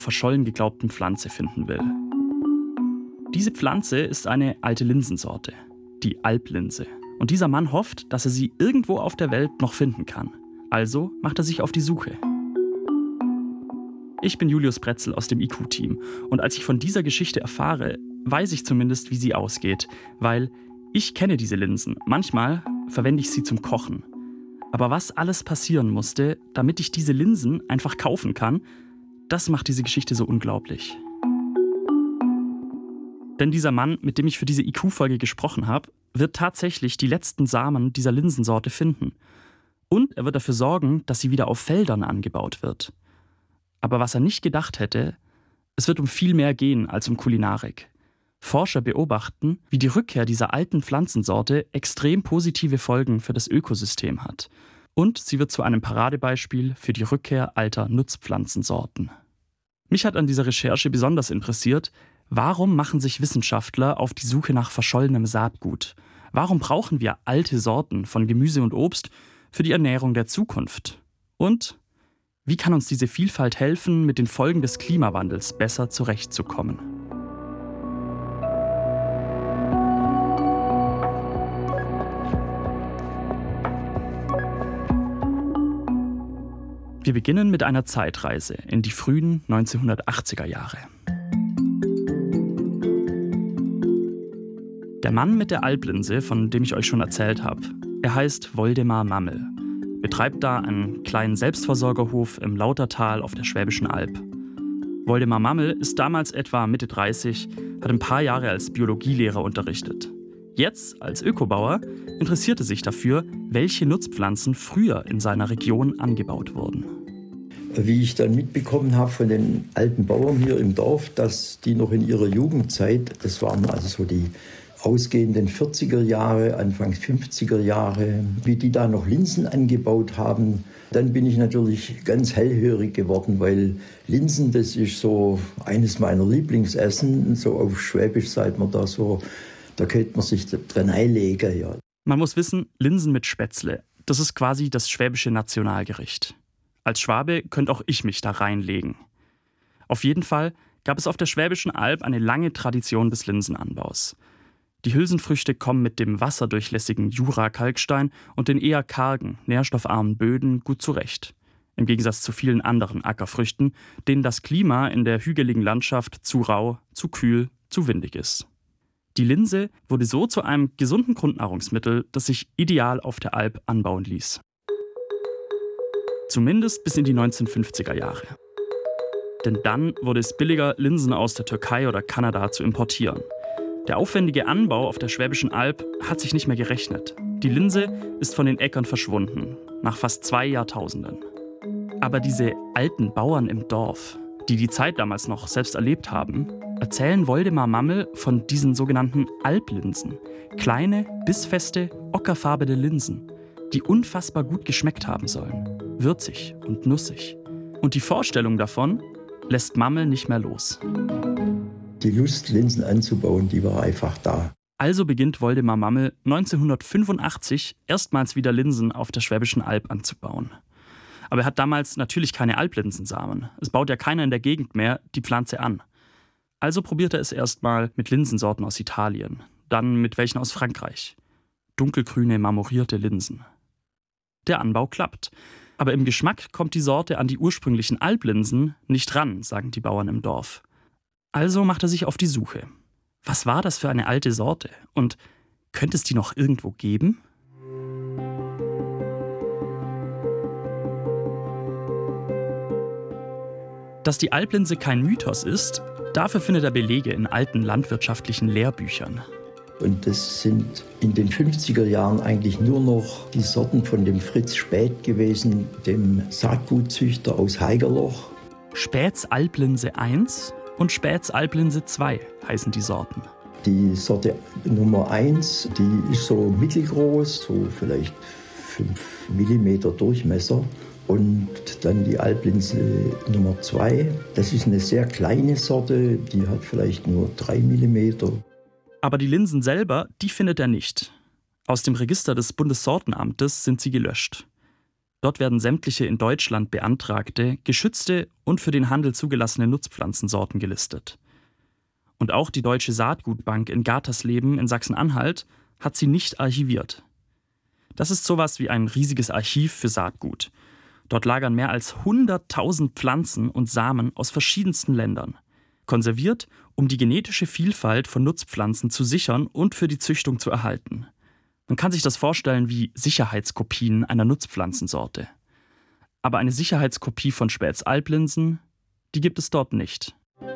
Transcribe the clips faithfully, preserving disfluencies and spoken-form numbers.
verschollen geglaubten Pflanze finden will. Diese Pflanze ist eine alte Linsensorte, die Alplinse. Und dieser Mann hofft, dass er sie irgendwo auf der Welt noch finden kann. Also macht er sich auf die Suche. Ich bin Julius Bretzel aus dem I Q-Team. Und als ich von dieser Geschichte erfahre, weiß ich zumindest, wie sie ausgeht. Weil ich kenne diese Linsen. Manchmal verwende ich sie zum Kochen. Aber was alles passieren musste, damit ich diese Linsen einfach kaufen kann, das macht diese Geschichte so unglaublich. Denn dieser Mann, mit dem ich für diese I Q-Folge gesprochen habe, wird tatsächlich die letzten Samen dieser Linsensorte finden. Und er wird dafür sorgen, dass sie wieder auf Feldern angebaut wird. Aber was er nicht gedacht hätte, es wird um viel mehr gehen als um Kulinarik. Forscher beobachten, wie die Rückkehr dieser alten Pflanzensorte extrem positive Folgen für das Ökosystem hat. Und sie wird zu einem Paradebeispiel für die Rückkehr alter Nutzpflanzensorten. Mich hat an dieser Recherche besonders interessiert, warum machen sich Wissenschaftler auf die Suche nach verschollenem Saatgut? Warum brauchen wir alte Sorten von Gemüse und Obst für die Ernährung der Zukunft? Und wie kann uns diese Vielfalt helfen, mit den Folgen des Klimawandels besser zurechtzukommen? Wir beginnen mit einer Zeitreise in die frühen neunzehnhundertachtziger Jahre. Der Mann mit der Alplinse, von dem ich euch schon erzählt habe, er heißt Woldemar Mammel, betreibt da einen kleinen Selbstversorgerhof im Lautertal auf der Schwäbischen Alb. Woldemar Mammel ist damals etwa Mitte dreißig, hat ein paar Jahre als Biologielehrer unterrichtet. Jetzt, als Ökobauer, interessiert er sich dafür, welche Nutzpflanzen früher in seiner Region angebaut wurden. Wie ich dann mitbekommen habe von den alten Bauern hier im Dorf, dass die noch in ihrer Jugendzeit, das waren also so die ausgehenden vierziger Jahre, Anfang fünfziger Jahre, wie die da noch Linsen angebaut haben, dann bin ich natürlich ganz hellhörig geworden, weil Linsen, das ist so eines meiner Lieblingsessen, so auf Schwäbisch sagt man da so, da könnte man sich dran einlegen, ja. Man muss wissen, Linsen mit Spätzle, das ist quasi das schwäbische Nationalgericht. Als Schwabe könnte auch ich mich da reinlegen. Auf jeden Fall gab es auf der Schwäbischen Alb eine lange Tradition des Linsenanbaus. Die Hülsenfrüchte kommen mit dem wasserdurchlässigen Jura-Kalkstein und den eher kargen, nährstoffarmen Böden gut zurecht. Im Gegensatz zu vielen anderen Ackerfrüchten, denen das Klima in der hügeligen Landschaft zu rau, zu kühl, zu windig ist. Die Linse wurde so zu einem gesunden Grundnahrungsmittel, das sich ideal auf der Alb anbauen ließ. Zumindest bis in die neunzehnhundertfünfziger Jahre. Denn dann wurde es billiger, Linsen aus der Türkei oder Kanada zu importieren. Der aufwendige Anbau auf der Schwäbischen Alb hat sich nicht mehr gerechnet. Die Linse ist von den Äckern verschwunden, nach fast zwei Jahrtausenden. Aber diese alten Bauern im Dorf, die die Zeit damals noch selbst erlebt haben, erzählen Woldemar Mammel von diesen sogenannten Alplinsen. Kleine, bissfeste, ockerfarbene Linsen, die unfassbar gut geschmeckt haben sollen. Würzig und nussig. Und die Vorstellung davon lässt Mammel nicht mehr los. Die Lust, Linsen anzubauen, die war einfach da. Also beginnt Woldemar Mammel neunzehnhundertfünfundachtzig erstmals wieder Linsen auf der Schwäbischen Alb anzubauen. Aber er hat damals natürlich keine Alplinsensamen. Es baut ja keiner in der Gegend mehr die Pflanze an. Also probiert er es erstmal mit Linsensorten aus Italien, dann mit welchen aus Frankreich. Dunkelgrüne, marmorierte Linsen. Der Anbau klappt. Aber im Geschmack kommt die Sorte an die ursprünglichen Alplinsen nicht ran, sagen die Bauern im Dorf. Also macht er sich auf die Suche. Was war das für eine alte Sorte? Und könnte es die noch irgendwo geben? Dass die Alplinse kein Mythos ist, dafür findet er Belege in alten landwirtschaftlichen Lehrbüchern. Und das sind in den fünfziger Jahren eigentlich nur noch die Sorten von dem Fritz Späth gewesen, dem Saatgutzüchter aus Haigerloch. Späths Alplinse eins und Späths Alplinse zwei heißen die Sorten. Die Sorte Nummer eins, die ist so mittelgroß, so vielleicht fünf Millimeter Durchmesser. Und dann die Alplinse Nummer zwei, das ist eine sehr kleine Sorte, die hat vielleicht nur drei Millimeter. Aber die Linsen selber, die findet er nicht. Aus dem Register des Bundessortenamtes sind sie gelöscht. Dort werden sämtliche in Deutschland beantragte, geschützte und für den Handel zugelassene Nutzpflanzensorten gelistet. Und auch die Deutsche Saatgutbank in Gatersleben in Sachsen-Anhalt hat sie nicht archiviert. Das ist sowas wie ein riesiges Archiv für Saatgut. Dort lagern mehr als hunderttausend Pflanzen und Samen aus verschiedensten Ländern. Konserviert, um die genetische Vielfalt von Nutzpflanzen zu sichern und für die Züchtung zu erhalten. Man kann sich das vorstellen wie Sicherheitskopien einer Nutzpflanzensorte. Aber eine Sicherheitskopie von Späths Alblinsen, die gibt es dort nicht.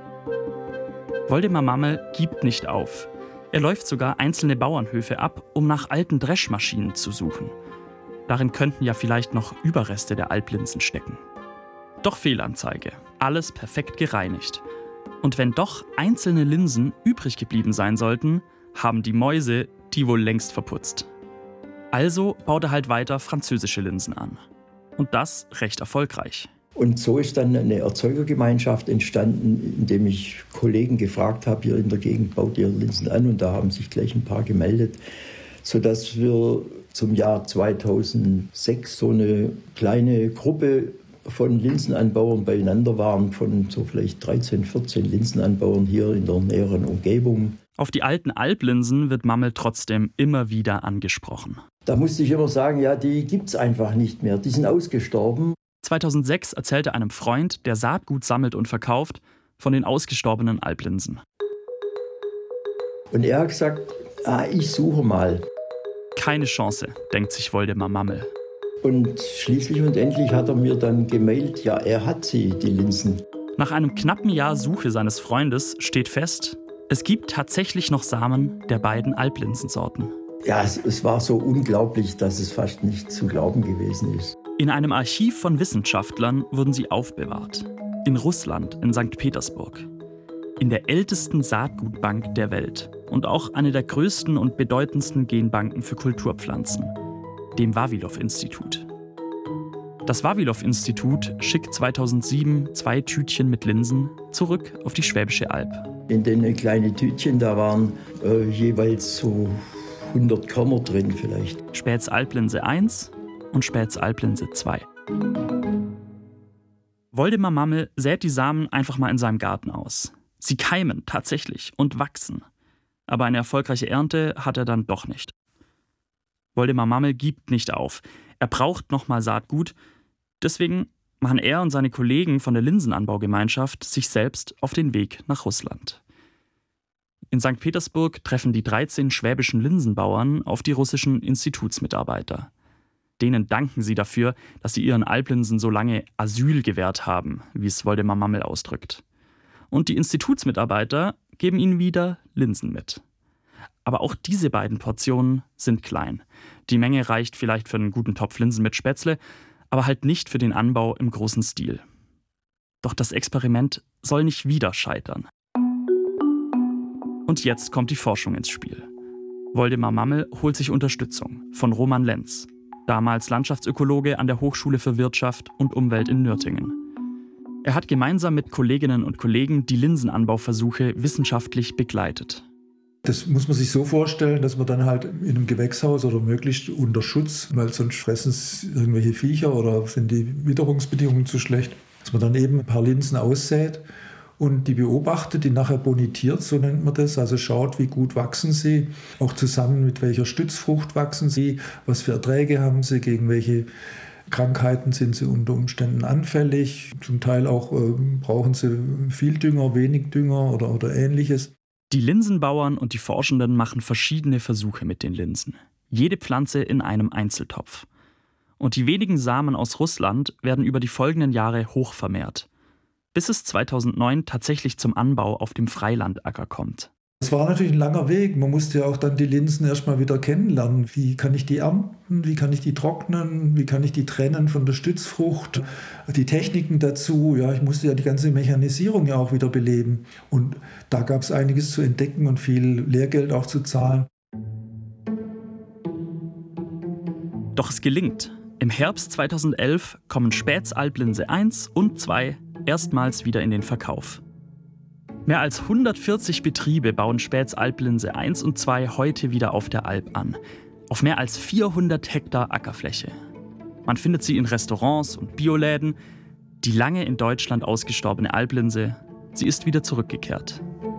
Woldemar Mammel gibt nicht auf. Er läuft sogar einzelne Bauernhöfe ab, um nach alten Dreschmaschinen zu suchen. Darin könnten ja vielleicht noch Überreste der Alblinsen stecken. Doch Fehlanzeige. Alles perfekt gereinigt. Und wenn doch einzelne Linsen übrig geblieben sein sollten, haben die Mäuse die wohl längst verputzt. Also baut er halt weiter französische Linsen an. Und das recht erfolgreich. Und so ist dann eine Erzeugergemeinschaft entstanden, indem ich Kollegen gefragt habe, hier in der Gegend baut ihr Linsen an, und da haben sich gleich ein paar gemeldet, sodass wir zum Jahr zweitausendsechs so eine kleine Gruppe von Linsenanbauern beieinander waren, von so vielleicht dreizehn, vierzehn Linsenanbauern hier in der näheren Umgebung. Auf die alten Alblinsen wird Mammel trotzdem immer wieder angesprochen. Da musste ich immer sagen, ja, die gibt's einfach nicht mehr, die sind ausgestorben. zweitausendsechs erzählte einem Freund, der Saatgut sammelt und verkauft, von den ausgestorbenen Alblinsen. Und er hat gesagt, ah, ich suche mal. Keine Chance, denkt sich Woldemar Mammel. Und schließlich und endlich hat er mir dann gemailt, ja, er hat sie, die Linsen. Nach einem knappen Jahr Suche seines Freundes steht fest, es gibt tatsächlich noch Samen der beiden Alblinsensorten. Ja, es, es war so unglaublich, dass es fast nicht zu glauben gewesen ist. In einem Archiv von Wissenschaftlern wurden sie aufbewahrt. In Russland, in Sankt Petersburg. In der ältesten Saatgutbank der Welt und auch eine der größten und bedeutendsten Genbanken für Kulturpflanzen, dem Vawilow-Institut. Das Vawilow-Institut schickt zweitausendsieben zwei Tütchen mit Linsen zurück auf die Schwäbische Alb. In den kleinen Tütchen, da waren äh, jeweils so hundert Körner drin vielleicht. Späths Alblinse eins und Späths Alblinse zwei. Woldemar Mammel sät die Samen einfach mal in seinem Garten aus. Sie keimen tatsächlich und wachsen. Aber eine erfolgreiche Ernte hat er dann doch nicht. Woldemar Mammel gibt nicht auf. Er braucht nochmal Saatgut. Deswegen machen er und seine Kollegen von der Linsenanbaugemeinschaft sich selbst auf den Weg nach Russland. In Sankt Petersburg treffen die dreizehn schwäbischen Linsenbauern auf die russischen Institutsmitarbeiter. Denen danken sie dafür, dass sie ihren Alblinsen so lange Asyl gewährt haben, wie es Woldemar Mammel ausdrückt. Und die Institutsmitarbeiter geben ihnen wieder Linsen mit. Aber auch diese beiden Portionen sind klein. Die Menge reicht vielleicht für einen guten Topf Linsen mit Spätzle, aber halt nicht für den Anbau im großen Stil. Doch das Experiment soll nicht wieder scheitern. Und jetzt kommt die Forschung ins Spiel. Woldemar Mammel holt sich Unterstützung von Roman Lenz, damals Landschaftsökologe an der Hochschule für Wirtschaft und Umwelt in Nürtingen. Er hat gemeinsam mit Kolleginnen und Kollegen die Linsenanbauversuche wissenschaftlich begleitet. Das muss man sich so vorstellen, dass man dann halt in einem Gewächshaus oder möglichst unter Schutz, weil sonst fressen es irgendwelche Viecher oder sind die Witterungsbedingungen zu schlecht, dass man dann eben ein paar Linsen aussät und die beobachtet, die nachher bonitiert, so nennt man das, also schaut, wie gut wachsen sie, auch zusammen mit welcher Stützfrucht wachsen sie, was für Erträge haben sie, gegen welche Krankheiten sind sie unter Umständen anfällig, zum Teil auch äh, brauchen sie viel Dünger, wenig Dünger oder, oder ähnliches. Die Linsenbauern und die Forschenden machen verschiedene Versuche mit den Linsen. Jede Pflanze in einem Einzeltopf. Und die wenigen Samen aus Russland werden über die folgenden Jahre hoch vermehrt, bis es zweitausendneun tatsächlich zum Anbau auf dem Freilandacker kommt. Es war natürlich ein langer Weg. Man musste ja auch dann die Linsen erstmal wieder kennenlernen. Wie kann ich die ernten? Wie kann ich die trocknen? Wie kann ich die trennen von der Stützfrucht? Die Techniken dazu. Ja, ich musste ja die ganze Mechanisierung ja auch wieder beleben. Und da gab es einiges zu entdecken und viel Lehrgeld auch zu zahlen. Doch es gelingt. Im Herbst zweitausendelf kommen Späths Alblinse eins und zwei erstmals wieder in den Verkauf. Mehr als hundertvierzig Betriebe bauen Späths Alblinse eins und zwei heute wieder auf der Alb an. Auf mehr als vierhundert Hektar Ackerfläche. Man findet sie in Restaurants und Bioläden. Die lange in Deutschland ausgestorbene Alblinse, sie ist wieder zurückgekehrt.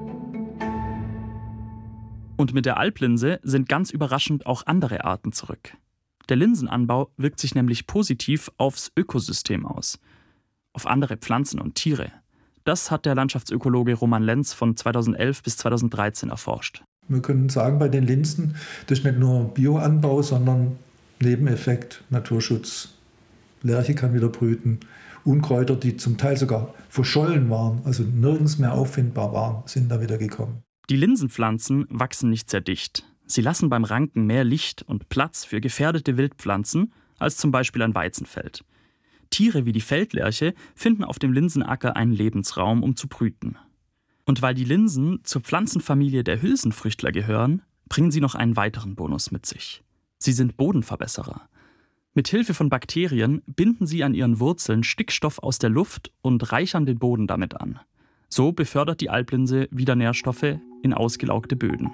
Und mit der Alblinse sind ganz überraschend auch andere Arten zurück. Der Linsenanbau wirkt sich nämlich positiv aufs Ökosystem aus, auf andere Pflanzen und Tiere. Das hat der Landschaftsökologe Roman Lenz von zweitausendelf bis zweitausenddreizehn erforscht. Wir können sagen, bei den Linsen, das ist nicht nur Bioanbau, sondern Nebeneffekt, Naturschutz. Lerche kann wieder brüten. Unkräuter, die zum Teil sogar verschollen waren, also nirgends mehr auffindbar waren, sind da wieder gekommen. Die Linsenpflanzen wachsen nicht sehr dicht. Sie lassen beim Ranken mehr Licht und Platz für gefährdete Wildpflanzen als zum Beispiel ein Weizenfeld. Tiere wie die Feldlerche finden auf dem Linsenacker einen Lebensraum, um zu brüten. Und weil die Linsen zur Pflanzenfamilie der Hülsenfrüchtler gehören, bringen sie noch einen weiteren Bonus mit sich. Sie sind Bodenverbesserer. Mit Hilfe von Bakterien binden sie an ihren Wurzeln Stickstoff aus der Luft und reichern den Boden damit an. So befördert die Alblinse wieder Nährstoffe in ausgelaugte Böden.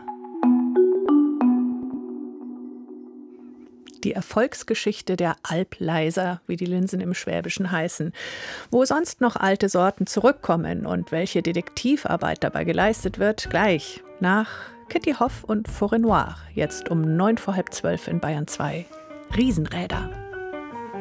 Die Erfolgsgeschichte der Albleiser, wie die Linsen im Schwäbischen heißen. Wo sonst noch alte Sorten zurückkommen und welche Detektivarbeit dabei geleistet wird, gleich nach Kitty Hoff und Forêt Noire, jetzt um neun vor halb zwölf in Bayern zwei. Riesenräder.